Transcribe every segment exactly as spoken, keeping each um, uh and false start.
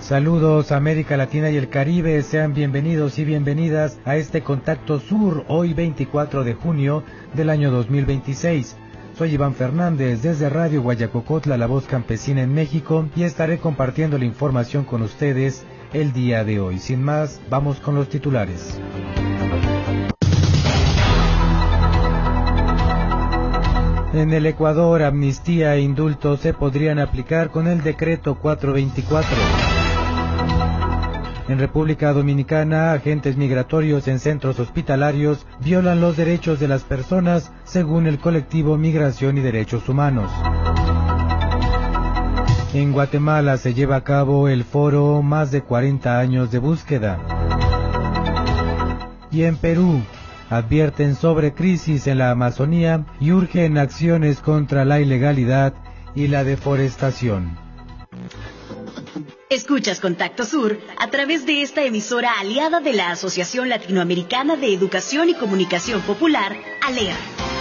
Saludos América Latina y el Caribe, sean bienvenidos y bienvenidas a este Contacto Sur, hoy veinticuatro de junio del año dos mil veintiséis. Soy Iván Fernández desde Radio Guayacocotla, la voz campesina en México, y estaré compartiendo la información con ustedes el día de hoy. Sin más, vamos con los titulares. En el Ecuador, amnistía e indultos se podrían aplicar con el decreto cuatrocientos veinticuatro. En República Dominicana, agentes migratorios en centros hospitalarios violan los derechos de las personas según el colectivo Migración y Derechos Humanos. En Guatemala se lleva a cabo el foro Más de cuarenta años de búsqueda. Y en Perú, advierten sobre crisis en la Amazonía y urgen acciones contra la ilegalidad y la deforestación. Escuchas Contacto Sur a través de esta emisora aliada de la Asociación Latinoamericana de Educación y Comunicación Popular, ALER.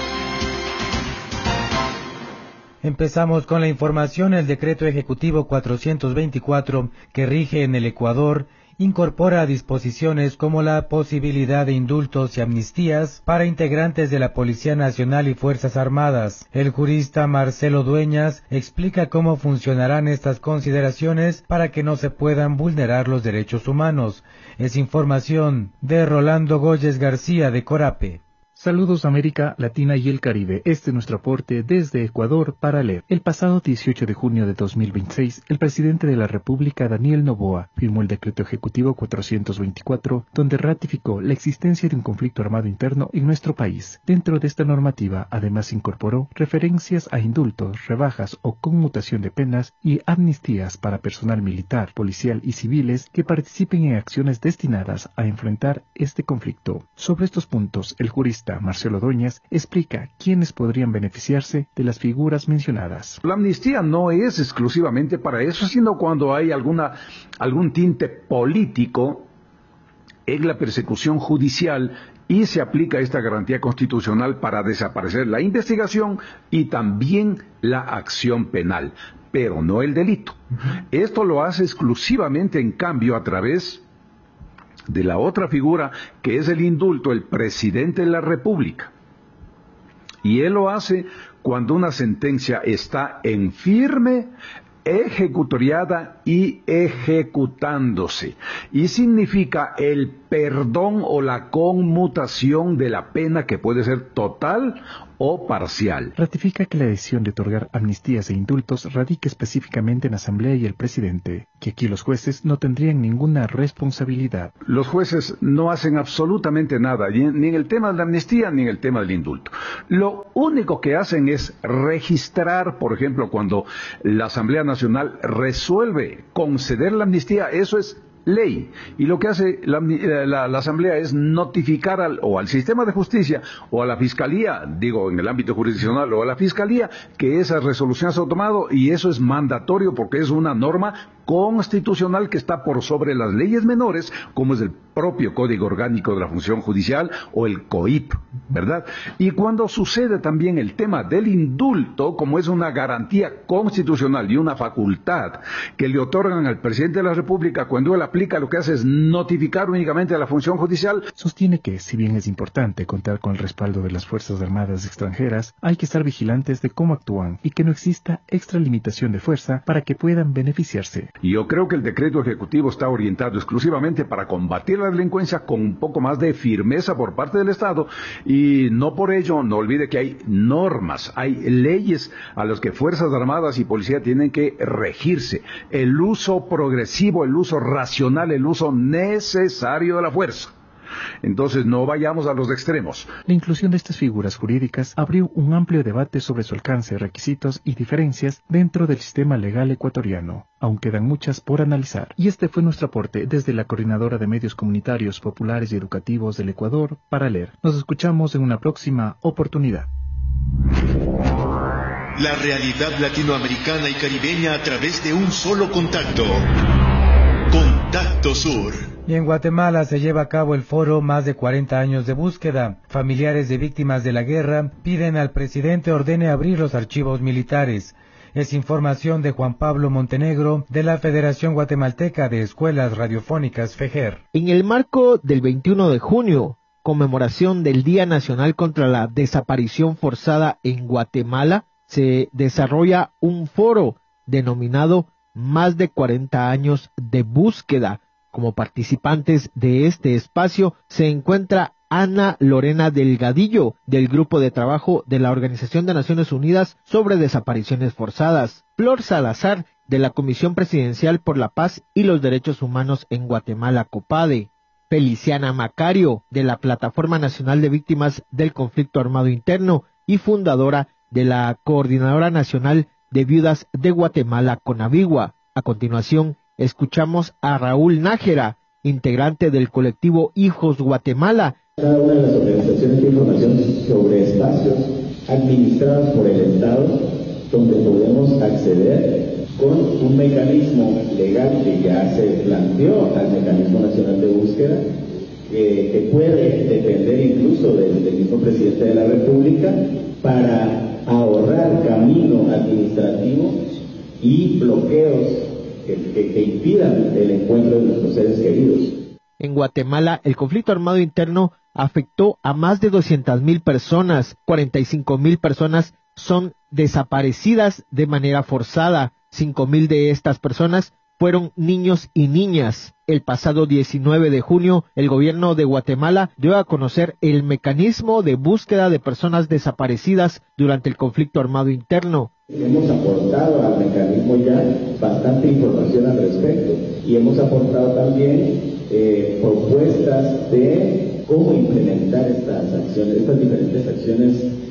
Empezamos con la información. El decreto ejecutivo cuatrocientos veinticuatro, que rige en el Ecuador, incorpora disposiciones como la posibilidad de indultos y amnistías para integrantes de la Policía Nacional y Fuerzas Armadas. El jurista Marcelo Dueñas explica cómo funcionarán estas consideraciones para que no se puedan vulnerar los derechos humanos. Es información de Rolando Goyes García de Corape. Saludos América Latina y el Caribe, este es nuestro aporte desde Ecuador para ALER. El pasado dieciocho de junio de dos mil veintiséis, el presidente de la República, Daniel Noboa, firmó el decreto ejecutivo cuatrocientos veinticuatro, donde ratificó la existencia de un conflicto armado interno en nuestro país. Dentro de esta normativa, además incorporó referencias a indultos, rebajas o conmutación de penas y amnistías para personal militar, policial y civiles que participen en acciones destinadas a enfrentar este conflicto. Sobre estos puntos, el jurista Marcelo Dueñas explica quiénes podrían beneficiarse de las figuras mencionadas. La amnistía no es exclusivamente para eso, sino cuando hay alguna algún tinte político en la persecución judicial y se aplica esta garantía constitucional para desaparecer la investigación y también la acción penal, pero no el delito. Uh-huh. Esto lo hace exclusivamente, en cambio, a través de la otra figura, que es el indulto, el presidente de la República. Y él lo hace cuando una sentencia está en firme, ejecutoriada y ejecutándose. Y significa el perdón o la conmutación de la pena, que puede ser total o parcial. Ratifica que la decisión de otorgar amnistías e indultos radica específicamente en la Asamblea y el presidente, que aquí los jueces no tendrían ninguna responsabilidad. Los jueces no hacen absolutamente nada, ni en el tema de la amnistía ni en el tema del indulto. Lo único que hacen es registrar, por ejemplo, cuando la Asamblea Nacional resuelve conceder la amnistía, eso es ley, y lo que hace la, la, la Asamblea es notificar al, o al sistema de justicia o a la Fiscalía, digo en el ámbito jurisdiccional, o a la Fiscalía, que esa resolución se ha tomado, y eso es mandatorio porque es una norma constitucional que está por sobre las leyes menores, como es el propio Código Orgánico de la Función Judicial o el C O I P, ¿verdad? Y cuando sucede también el tema del indulto, como es una garantía constitucional y una facultad que le otorgan al presidente de la República, cuando él aplica, lo que hace es notificar únicamente a la Función Judicial. Sostiene que, si bien es importante contar con el respaldo de las Fuerzas Armadas extranjeras, hay que estar vigilantes de cómo actúan y que no exista extralimitación de fuerza para que puedan beneficiarse. Y yo creo que el decreto ejecutivo está orientado exclusivamente para combatir la delincuencia con un poco más de firmeza por parte del Estado, y no por ello, no olvide que hay normas, hay leyes a las que Fuerzas Armadas y Policía tienen que regirse. El uso progresivo, el uso racional, el uso necesario de la fuerza. Entonces no vayamos a los extremos. La inclusión de estas figuras jurídicas abrió un amplio debate sobre su alcance, requisitos y diferencias dentro del sistema legal ecuatoriano. Aún quedan muchas por analizar. Y este fue nuestro aporte desde la Coordinadora de Medios Comunitarios, Populares y Educativos del Ecuador para ALER. Nos escuchamos en una próxima oportunidad. La realidad latinoamericana y caribeña a través de un solo contacto. Contacto Sur. Y en Guatemala se lleva a cabo el foro Más de cuarenta años de búsqueda. Familiares de víctimas de la guerra piden al presidente ordene abrir los archivos militares. Es información de Juan Pablo Montenegro de la Federación Guatemalteca de Escuelas Radiofónicas FEGER. En el marco del veintiuno de junio, conmemoración del Día Nacional contra la Desaparición Forzada en Guatemala, se desarrolla un foro denominado Más de cuarenta años de búsqueda. Como participantes de este espacio se encuentra Ana Lorena Delgadillo, del Grupo de Trabajo de la Organización de Naciones Unidas sobre Desapariciones Forzadas, Flor Salazar, de la Comisión Presidencial por la Paz y los Derechos Humanos en Guatemala, COPADE, Feliciana Macario, de la Plataforma Nacional de Víctimas del Conflicto Armado Interno y fundadora de la Coordinadora Nacional de Viudas de Guatemala, CONAVIGUA. A continuación, escuchamos a Raúl Nájera, integrante del colectivo Hijos Guatemala. Cada una de las organizaciones de información sobre espacios administrados por el Estado, donde podemos acceder con un mecanismo legal que ya se planteó al Mecanismo Nacional de Búsqueda, eh, que puede depender incluso del, del mismo presidente de la República, para ahorrar camino administrativo y bloqueos que, que, que impidan el encuentro de nuestros seres queridos. En Guatemala, el conflicto armado interno afectó a más de doscientas mil personas, cuarenta y cinco mil personas son desaparecidas de manera forzada, cinco mil de estas personas fueron niños y niñas. El pasado diecinueve de junio, el gobierno de Guatemala dio a conocer el mecanismo de búsqueda de personas desaparecidas durante el conflicto armado interno. Hemos aportado al mecanismo ya bastante información al respecto y hemos aportado también eh, propuestas de cómo implementar estas acciones, estas diferentes acciones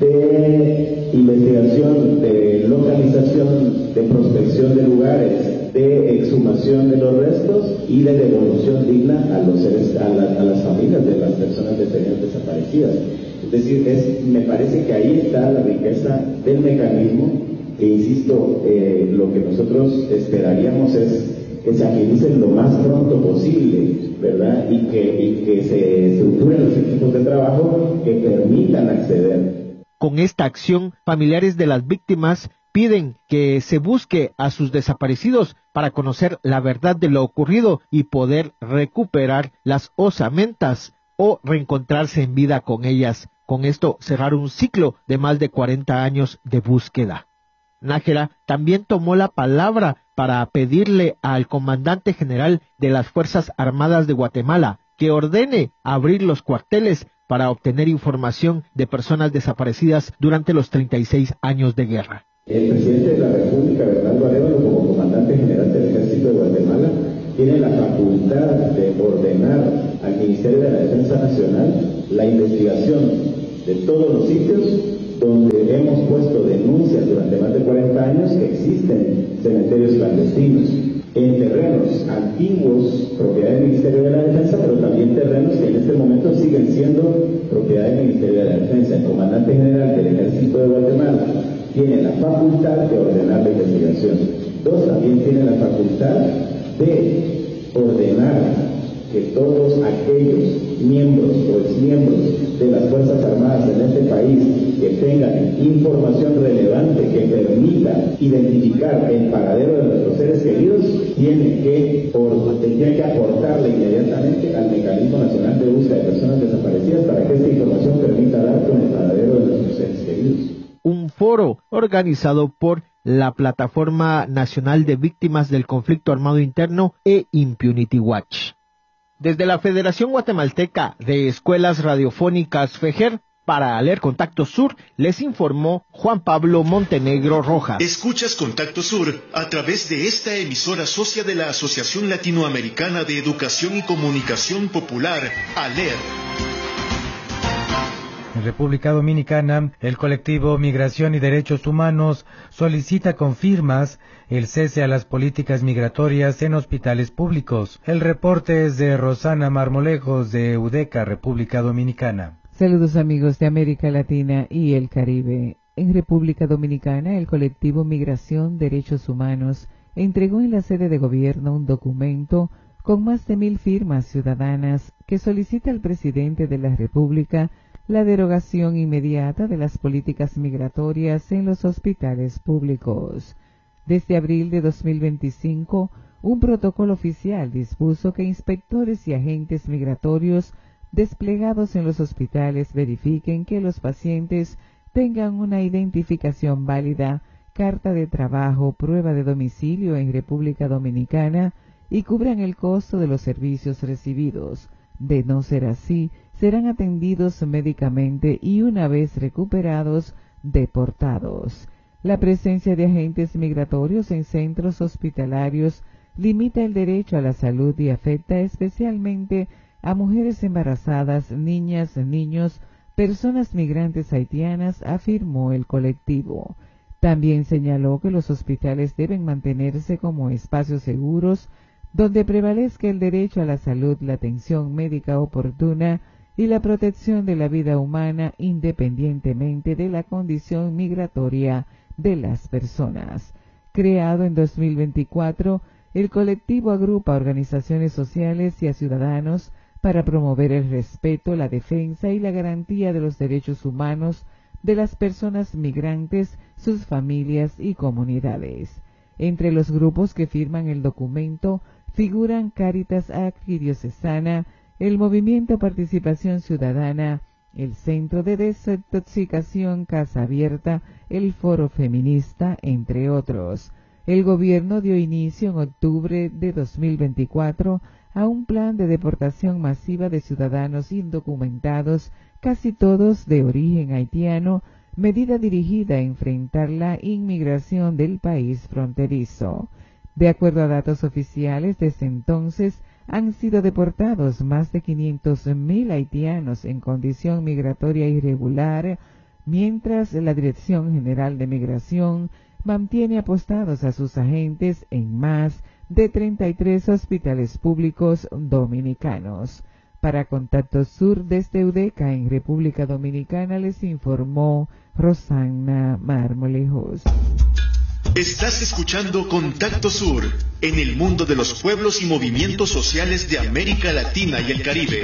de investigación, de localización, de prospección de lugares, de exhumación de los restos y de devolución digna a los seres, a, la, a las familias de las personas detenidas desaparecidas. Es decir, es, me parece que ahí está la riqueza del mecanismo, que insisto, eh, lo que nosotros esperaríamos es que se agilicen lo más pronto posible, ¿verdad? Y que, y que se estructuren los equipos de trabajo que permitan acceder. Con esta acción, familiares de las víctimas piden que se busque a sus desaparecidos para conocer la verdad de lo ocurrido y poder recuperar las osamentas o reencontrarse en vida con ellas. Con esto cerrar un ciclo de más de cuarenta años de búsqueda. Nájera también tomó la palabra para pedirle al comandante general de las Fuerzas Armadas de Guatemala que ordene abrir los cuarteles para obtener información de personas desaparecidas durante los treinta y seis años de guerra. El presidente de la República, Bernardo Arévalo, como comandante general del Ejército de Guatemala, tiene la facultad de ordenar al Ministerio de la Defensa Nacional la investigación de todos los sitios donde hemos puesto denuncias durante más de cuarenta años que existen cementerios clandestinos, en terrenos antiguos, propiedad del Ministerio de la Defensa, pero también terrenos que en este momento siguen siendo propiedad del Ministerio de la Defensa. El comandante general del Ejército de Guatemala tiene la facultad de ordenar la investigación. Dos, también tiene la facultad de ordenar que todos aquellos miembros o exmiembros de las Fuerzas Armadas en este país que tengan información relevante que permita identificar el paradero de nuestros seres queridos, tienen que, or, tienen que aportarle inmediatamente al Mecanismo Nacional de Búsqueda de Personas Desaparecidas para que esta información permita dar con el paradero de nuestros seres queridos. Un foro organizado por la Plataforma Nacional de Víctimas del Conflicto Armado Interno e Impunity Watch. Desde la Federación Guatemalteca de Escuelas Radiofónicas FEGER, para Aler Contacto Sur, les informó Juan Pablo Montenegro Rojas. Escuchas Contacto Sur a través de esta emisora socia de la Asociación Latinoamericana de Educación y Comunicación Popular, ALER. En República Dominicana, el colectivo Migración y Derechos Humanos solicita con firmas el cese a las políticas migratorias en hospitales públicos. El reporte es de Rosana Marmolejos de UDECA, República Dominicana. Saludos amigos de América Latina y el Caribe. En República Dominicana, el colectivo Migración Derechos Humanos entregó en la sede de gobierno un documento con más de mil firmas ciudadanas que solicita al presidente de la República la derogación inmediata de las políticas migratorias en los hospitales públicos. Desde abril de dos mil veinticinco, un protocolo oficial dispuso que inspectores y agentes migratorios desplegados en los hospitales verifiquen que los pacientes tengan una identificación válida, carta de trabajo, prueba de domicilio en República Dominicana y cubran el costo de los servicios recibidos. De no ser así, serán atendidos médicamente y una vez recuperados, deportados. La presencia de agentes migratorios en centros hospitalarios limita el derecho a la salud y afecta especialmente a mujeres embarazadas, niñas, niños, personas migrantes haitianas, afirmó el colectivo. También señaló que los hospitales deben mantenerse como espacios seguros donde prevalezca el derecho a la salud, la atención médica oportuna y la protección de la vida humana independientemente de la condición migratoria de las personas. Creado en dos mil veinticuatro, el colectivo agrupa a organizaciones sociales y a ciudadanos para promover el respeto, la defensa y la garantía de los derechos humanos de las personas migrantes, sus familias y comunidades. Entre los grupos que firman el documento figuran Cáritas Arquidiocesana, el Movimiento Participación Ciudadana, el Centro de Desintoxicación Casa Abierta, el Foro Feminista, entre otros. El gobierno dio inicio en octubre de dos mil veinticuatro a un plan de deportación masiva de ciudadanos indocumentados, casi todos de origen haitiano, medida dirigida a enfrentar la inmigración del país fronterizo. De acuerdo a datos oficiales, desde entonces han sido deportados más de quinientos mil haitianos en condición migratoria irregular, mientras la Dirección General de Migración mantiene apostados a sus agentes en más de treinta y tres hospitales públicos dominicanos. Para Contacto Sur desde Udeca en República Dominicana les informó Rosana Marmolejos. Estás escuchando Contacto Sur, en el mundo de los pueblos y movimientos sociales de América Latina y el Caribe.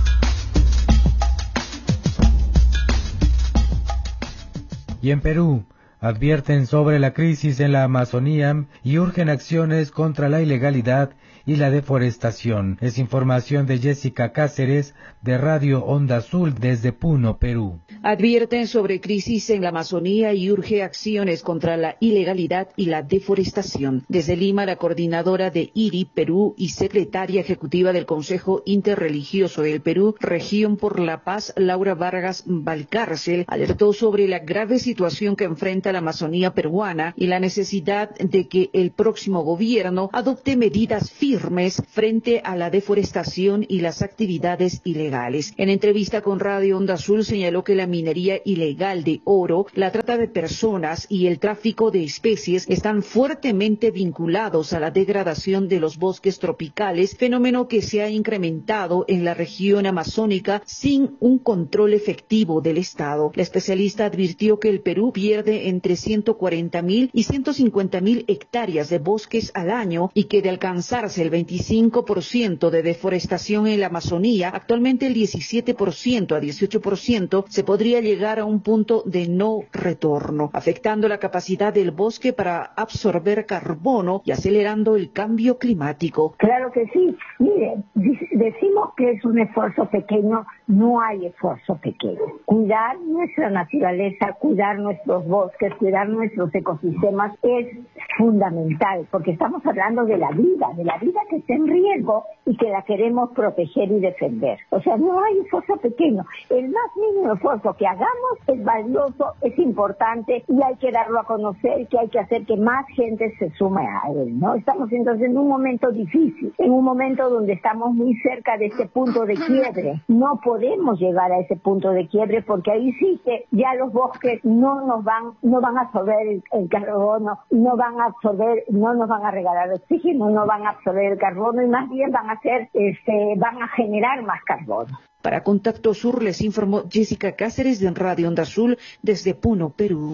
Y en Perú, advierten sobre la crisis en la Amazonía y urgen acciones contra la ilegalidad y la deforestación. Es información de Jessica Cáceres, de Radio Onda Azul desde Puno, Perú. Advierten sobre crisis en la Amazonía y urge acciones contra la ilegalidad y la deforestación. Desde Lima, la coordinadora de I R I Perú y secretaria ejecutiva del Consejo Interreligioso del Perú, Región por la Paz, Laura Vargas Valcárcel, alertó sobre la grave situación que enfrenta la Amazonía peruana y la necesidad de que el próximo gobierno adopte medidas firmes frente a la deforestación y las actividades ilegales. En entrevista con Radio Onda Azul señaló que la minería ilegal de oro, la trata de personas y el tráfico de especies están fuertemente vinculados a la degradación de los bosques tropicales, fenómeno que se ha incrementado en la región amazónica sin un control efectivo del Estado. La especialista advirtió que el Perú pierde entre ciento cuarenta mil y ciento cincuenta mil hectáreas de bosques al año y que de alcanzarse el veinticinco por ciento de deforestación en la Amazonía, actualmente el diecisiete por ciento a dieciocho por ciento, se podría llegar a un punto de no retorno, afectando la capacidad del bosque para absorber carbono y acelerando el cambio climático. Claro que sí. Mire, decimos que es un esfuerzo pequeño, no hay esfuerzo pequeño. Cuidar nuestra naturaleza, cuidar nuestros bosques, cuidar nuestros ecosistemas es fundamental, porque estamos hablando de la vida, de la vida que está en riesgo y que la queremos proteger y defender. O sea, no hay esfuerzo pequeño. El más mínimo esfuerzo que hagamos es valioso, es importante y hay que darlo a conocer, que hay que hacer que más gente se sume a él, ¿no? Estamos entonces en un momento difícil, en un momento donde estamos muy cerca de este punto de quiebre. No podemos llegar a ese punto de quiebre porque ahí sí que ya los bosques no nos van, no van a absorber el, el carbono, no van a absorber, no nos van a regalar oxígeno, no van a absorber el carbono y más bien van a hacer, este, van a generar más carbono. Para Contacto Sur les informó Jessica Cáceres de Radio Onda Azul desde Puno, Perú.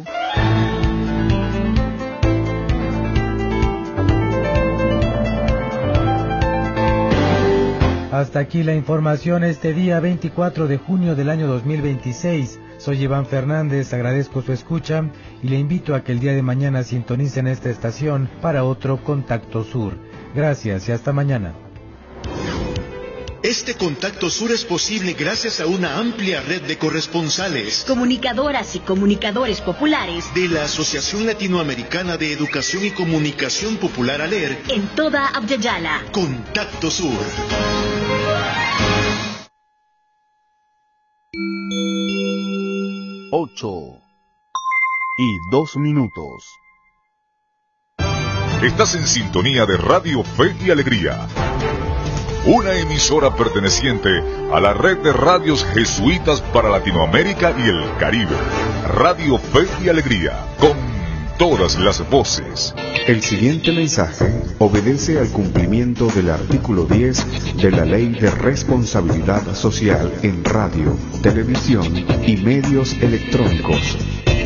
Hasta aquí la información este día veinticuatro de junio del año dos mil veintiséis. Soy Iván Fernández, agradezco su escucha y le invito a que el día de mañana sintonicen esta estación para otro Contacto Sur. Gracias y hasta mañana. Este Contacto Sur es posible gracias a una amplia red de corresponsales, comunicadoras y comunicadores populares de la Asociación Latinoamericana de Educación y Comunicación Popular ALER en toda Abya-Yala. Contacto Sur. Ocho y dos minutos. Estás en sintonía de Radio Fe y Alegría, una emisora perteneciente a la red de radios jesuitas para Latinoamérica y el Caribe. Radio Fe y Alegría, con todas las voces. El siguiente mensaje obedece al cumplimiento del artículo diez de la Ley de Responsabilidad Social en radio, televisión y medios electrónicos.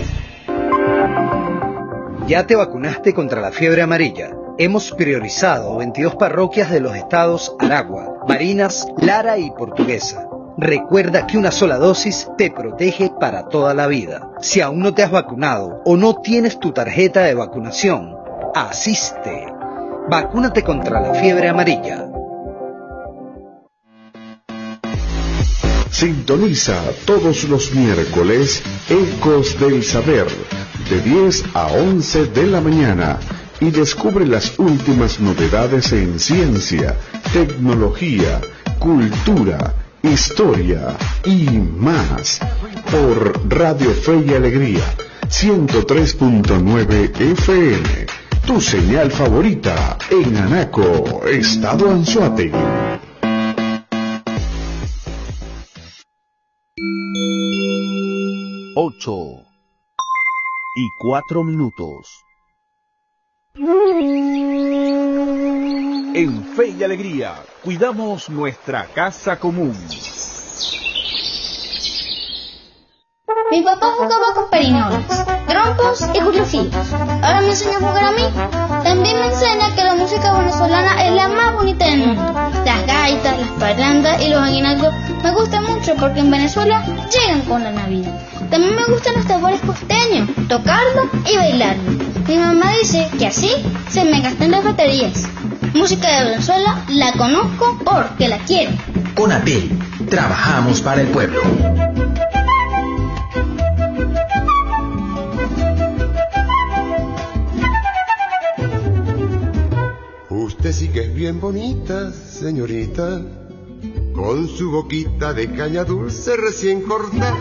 ¿Ya te vacunaste contra la fiebre amarilla? Hemos priorizado veintidós parroquias de los estados Aragua, Barinas, Lara y Portuguesa. Recuerda que una sola dosis te protege para toda la vida. Si aún no te has vacunado o no tienes tu tarjeta de vacunación, asiste. Vacúnate contra la fiebre amarilla. Sintoniza todos los miércoles Ecos del Saber, de diez a once de la mañana, y descubre las últimas novedades en ciencia, tecnología, cultura, historia y más, por Radio Fe y Alegría, ciento tres punto nueve F M, tu señal favorita en Anaco, Estado Anzoátegui. Ocho y cuatro minutos. En Fe y Alegría, cuidamos nuestra casa común. Mi papá jugaba con perinolas, trompos y curiosillos. Ahora me enseña a jugar a mí. También me enseña que la música venezolana es la más bonita del mundo. Las gaitas, las parrandas y los aguinaldos me gustan mucho porque en Venezuela llegan con la Navidad. También me gustan los tambores costeños, tocarlo y bailarlo. Mi mamá dice que así se me gastan las baterías. Música de Venezuela la conozco porque la quiero. Con ATEL, trabajamos para el pueblo. Usted sí que es bien bonita, señorita, con su boquita de caña dulce recién cortada.